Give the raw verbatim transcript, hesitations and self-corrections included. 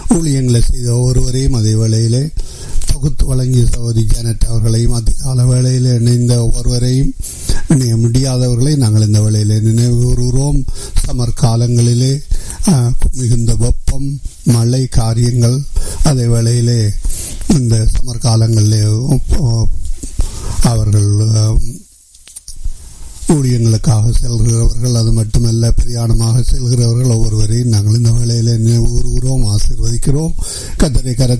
ஊழியங்களை செய்த ஒவ்வொருவரையும் அதே வேளையிலே தொகுத்து வழங்கிய சகோதரி ஜானட் அவர்களையும் அதிகால வேளையில் இணைந்த ஒவ்வொருவரையும் இணைய முடியாதவர்களை நாங்கள் இந்த வேளையிலே நினைவு கூறுகிறோம். சமர் காலங்களிலே மிகுந்த வெப்பம், மழை காரியங்கள், அதே வேளையிலே இந்த சமர் காலங்களிலே அவர்கள் ஊழியங்களுக்காக செல்கிறவர்கள், அது மட்டுமல்ல பிரயாணமாக செல்கிறவர்கள் ஒவ்வொருவரையும் நாங்கள் இந்த வேளையிலே நினைவு கூறுகிறோம், ஆசீர்வதிக்கிறோம். கர்த்தரை கர